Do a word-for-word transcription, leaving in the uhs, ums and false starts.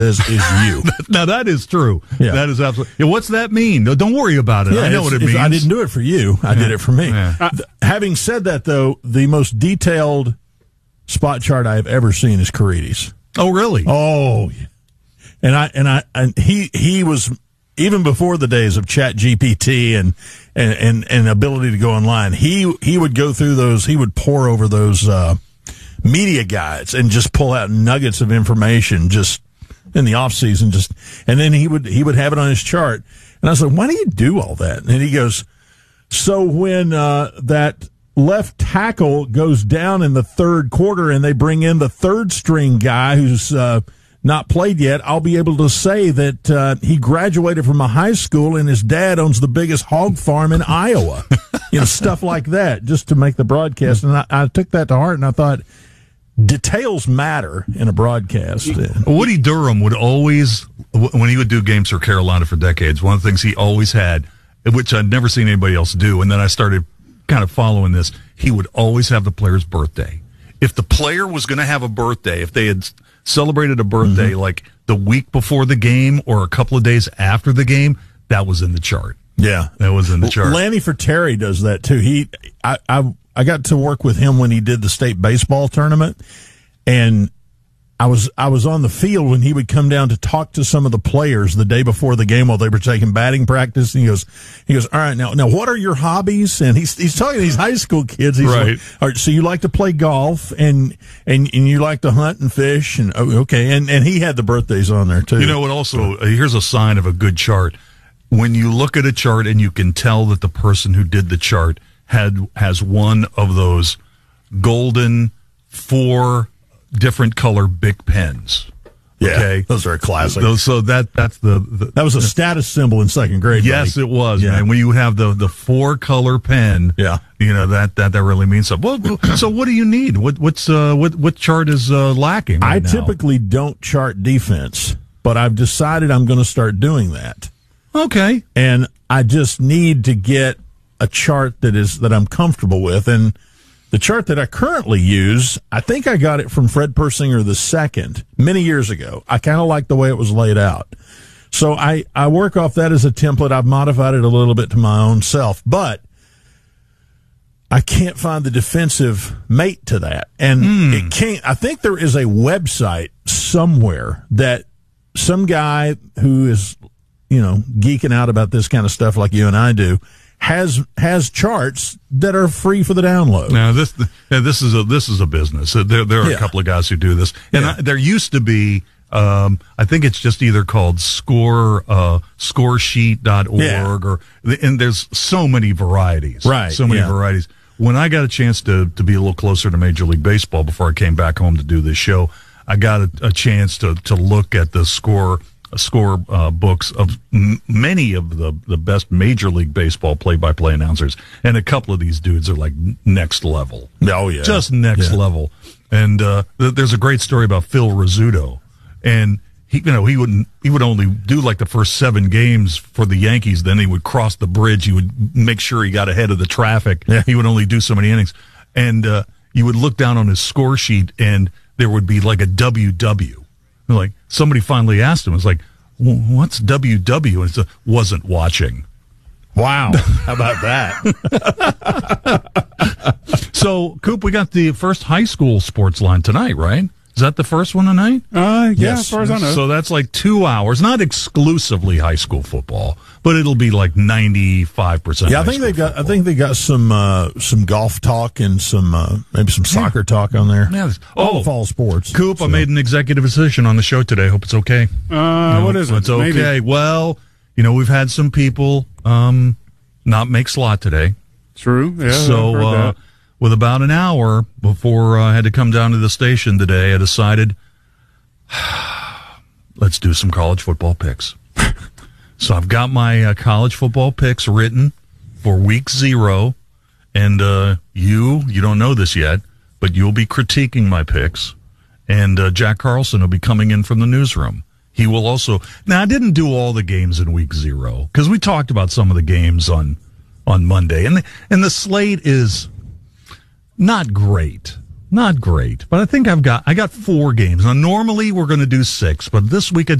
is, is you. Now, that is true. Yeah. That is absolutely. Yeah, what's that mean? No, don't worry about it. Yeah, I know what it means. I didn't do it for you. I Yeah. did it for me. Yeah. Uh, th- having said that, though, the most detailed spot chart I have ever seen is Carides. Oh, really? Oh, yeah. and I and I and he he was even before the days of Chat G P T and and and, and ability to go online. He he would go through those. He would pour over those uh, media guides and just pull out nuggets of information just in the off season. Just and then he would he would have it on his chart. And I was like, why do you do all that? And he goes, so when uh, that left tackle goes down in the third quarter and they bring in the third string guy who's uh, not played yet, I'll be able to say that uh, he graduated from a high school and his dad owns the biggest hog farm in Iowa. You know, stuff like that, just to make the broadcast. And I, I took that to heart, and I thought, details matter in a broadcast. Woody Durham would always, when he would do games for Carolina for decades, one of the things he always had, which I'd never seen anybody else do, and then I started kind of following this, he would always have the player's birthday. If the player was going to have a birthday, if they had celebrated a birthday mm-hmm. like the week before the game or a couple of days after the game, that was in the chart. Yeah, that was in the chart. Lanny Ferteri does that too. He, I, I, I got to work with him when he did the state baseball tournament, and I was I was on the field when he would come down to talk to some of the players the day before the game while they were taking batting practice. And he goes, he goes, all right, now, now, what are your hobbies? And he's he's talking to these high school kids. He's right. Like, all right, so you like to play golf and and and you like to hunt and fish and oh, okay, and and he had the birthdays on there too. You know what? Also, uh, here's a sign of a good chart. When you look at a chart and you can tell that the person who did the chart had has one of those golden four different color Bic pens. Yeah, okay, those are a classic. Those, so that that's the, the that was a status symbol in second grade. Yes, buddy. it was. Yeah. Man, when you have the the four color pen, yeah, you know that that that really means something. Well, so what do you need? What what's uh what what chart is uh, lacking? Right I now? typically don't chart defense, but I've decided I'm going to start doing that. Okay, and I just need to get a chart that is that I'm comfortable with. And the chart that I currently use, I think I got it from Fred Persinger the second many years ago. I kind of like the way it was laid out. So I, I work off that as a template. I've modified it a little bit to my own self, but I can't find the defensive mate to that. And mm. it can't, I think there is a website somewhere that some guy who is, you know, geeking out about this kind of stuff like you and I do, has has charts that are free for the download. Now this yeah, this is a this is a business. There there are yeah. a couple of guys who do this, and yeah. I, there used to be. Um, I think it's just either called Score uh, Scoresheet dot org yeah. or and there's so many varieties, right? So many yeah. varieties. When I got a chance to to be a little closer to Major League Baseball before I came back home to do this show, I got a, a chance to to look at the score. score uh, books of m- many of the, the best Major League Baseball play-by-play announcers, and a couple of these dudes are like next level. Oh, yeah. Just next yeah. level. And uh, th- there's a great story about Phil Rizzuto, and he, you know, he would he would only do like the first seven games for the Yankees, then he would cross the bridge, he would make sure he got ahead of the traffic. Yeah. He would only do so many innings. And uh, you would look down on his score sheet, and there would be like a W W. Like somebody finally asked him, it's like, well, what's W W? And it's a, wasn't watching. Wow. How about that? So, Coop, we got the first high school sports line tonight, right? Is that the first one tonight? Uh, yeah, Yes. as far as I know. So that's like two hours, not exclusively high school football, but it'll be like ninety-five percent. Yeah, I think they got. Football. I think they got some uh, some golf talk and some uh, maybe some soccer yeah. talk on there. Yeah. All Oh, the fall sports. Coop, so. I made an executive decision on the show today. Hope it's okay. Uh, no, what is it? It's okay. Maybe. Well, you know, we've had some people um, not make slot today. True. Yeah. So, I've heard uh, that. with about an hour before uh, I had to come down to the station today, I decided, let's do some college football picks. So I've got my uh, college football picks written for week zero, and uh, you, you don't know this yet, but you'll be critiquing my picks, and uh, Jack Carlson will be coming in from the newsroom. He will also. Now, I didn't do all the games in week zero because we talked about some of the games on on Monday, and the, and the slate is not great. Not great, but I think I've got I got four games. Now normally we're going to do six, but this week I